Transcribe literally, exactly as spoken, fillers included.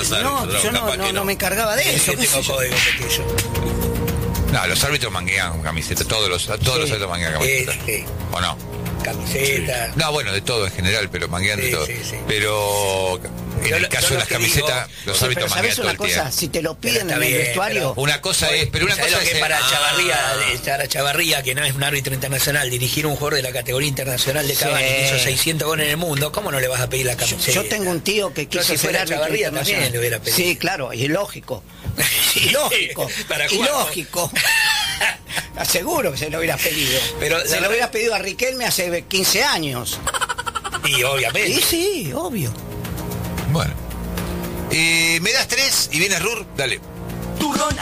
los no, árbitros. yo no, no, no me encargaba de eso. Yo tengo código pequeño. No, los árbitros manguean camiseta, todos los, todos Sí. los árbitros manguean camiseta. Eh, eh. ¿O no? Camiseta. No, bueno, de todo en general, pero manguean de Sí, todo. sí, sí. Pero en Yo el lo- caso yo de lo las que camisetas, digo- los Sí, árbitros pero manguean ¿sabes todo una el cosa? tiempo. Si te lo piden está en el bien, vestuario... Una cosa es, pero una ¿Sabés cosa lo que es es para ah, Chavarría, de- para Chavarría, que no es un árbitro internacional, dirigir un jugador de la categoría internacional de Cavani, Sí. que hizo seiscientos goles en el mundo? ¿Cómo no le vas a pedir la camiseta? Yo tengo un tío que quiso si ser fuera árbitro Chavarría internacional. también le hubiera pedido. Sí, claro, y lógico. Y lógico. Para y Juan, ¿no? lógico. Aseguro que se lo hubieras pedido. Pero, se la- lo hubieras pedido a Riquelme hace quince años. Y obviamente. Sí, sí, obvio. Bueno. Eh, me das tres y viene Rur, dale. Turrón